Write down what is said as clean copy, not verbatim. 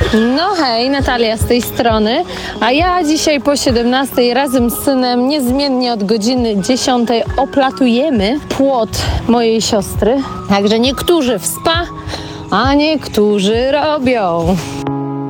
No hej, Natalia z tej strony, a ja dzisiaj po 17 razem z synem niezmiennie od godziny 10 oplatujemy płot mojej siostry. Także niektórzy w spa, a niektórzy robią.